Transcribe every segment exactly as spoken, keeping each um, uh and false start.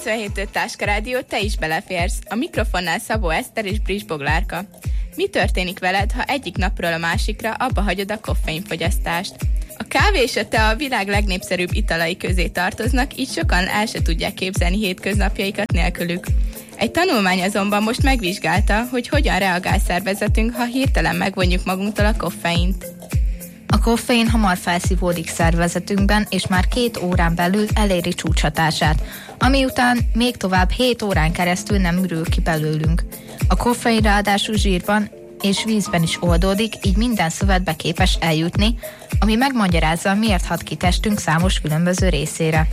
kilencvenhét öt Táska Rádió, te is beleférsz. A mikrofonnál Szabó Eszter és Bris Boglárka. Mi történik veled, ha egyik napról a másikra abba hagyod a koffeinfogyasztást? A kávé és a tea a világ legnépszerűbb italai közé tartoznak, így sokan el se tudják képzelni hétköznapjaikat nélkülük. Egy tanulmány azonban most megvizsgálta, hogy hogyan reagál szervezetünk, ha hirtelen megvonjuk magunktól a koffeint. A koffein hamar felszívódik szervezetünkben, és már két órán belül eléri csúcshatását, ami után még tovább hét órán keresztül nem ürül ki belőlünk. A koffein ráadásul zsírban és vízben is oldódik, így minden szövetbe képes eljutni, ami megmagyarázza, miért hat ki testünk számos különböző részére.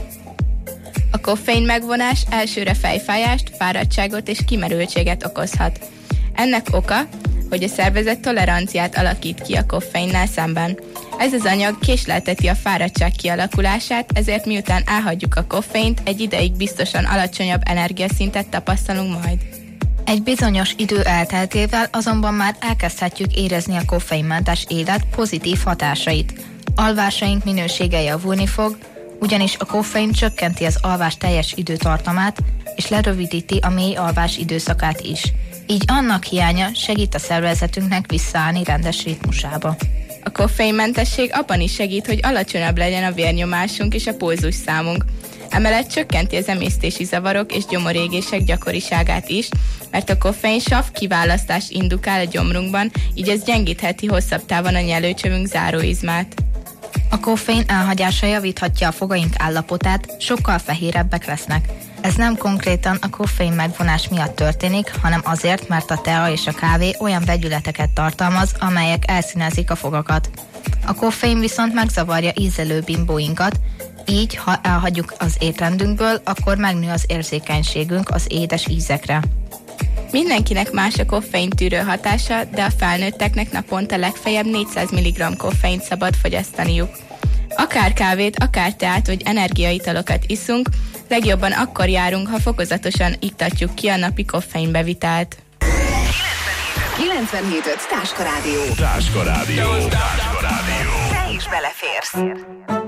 A koffein megvonás elsőre fejfájást, fáradtságot és kimerültséget okozhat. Ennek oka, hogy a szervezet toleranciát alakít ki a koffeinnel szemben. Ez az anyag késlelteti a fáradtság kialakulását, ezért miután elhagyjuk a koffeint, egy ideig biztosan alacsonyabb energiaszintet tapasztalunk majd. Egy bizonyos idő elteltével azonban már elkezdhetjük érezni a koffeinmentes élet pozitív hatásait. Alvásaink minősége javulni fog, ugyanis a koffein csökkenti az alvás teljes időtartamát, és lerövidíti a mély alvás időszakát is. Így annak hiánya segít a szervezetünknek visszaállni rendes ritmusába. A koffeinmentesség abban is segít, hogy alacsonyabb legyen a vérnyomásunk és a pulzusszámunk. Emellett csökkenti az emésztési zavarok és gyomorégések gyakoriságát is, mert a koffein sav kiválasztást indukál a gyomrunkban, így ez gyengítheti hosszabb távon a nyelőcsövünk záróizmát. A koffein elhagyása javíthatja a fogaink állapotát, sokkal fehérebbek lesznek. Ez nem konkrétan a koffein megvonás miatt történik, hanem azért, mert a tea és a kávé olyan vegyületeket tartalmaz, amelyek elszínezik a fogakat. A koffein viszont megzavarja ízlelő bimbóinkat, így, ha elhagyjuk az étrendünkből, akkor megnő az érzékenységünk az édes ízekre. Mindenkinek más a koffein tűrő hatása, de a felnőtteknek naponta legfeljebb négyszáz milligramm koffeint szabad fogyasztaniuk. Akár kávét, akár teát vagy energiaitalokat iszunk, legjobban akkor járunk, ha fokozatosan iktatjuk ki a napi koffeinbevitelt. kilencvenhét öt Táska Rádió. Táska Rádió. Táska Rádió. Te is beleférsz.